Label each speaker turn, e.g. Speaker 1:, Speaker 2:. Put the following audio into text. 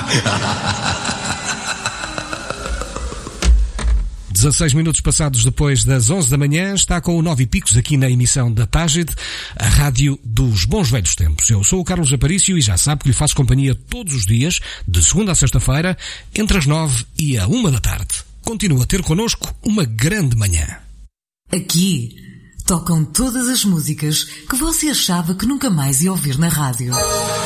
Speaker 1: 16 minutos passados depois das 11 da manhã, está com o 9 e picos aqui na emissão da Tágide, a rádio dos bons velhos tempos. Eu sou o Carlos Aparício e já sabe que lhe faço companhia todos os dias, de segunda a sexta-feira, entre as 9 e a 1 da tarde. Continua a ter connosco uma grande manhã.
Speaker 2: Aqui tocam todas as músicas que você achava que nunca mais ia ouvir na rádio.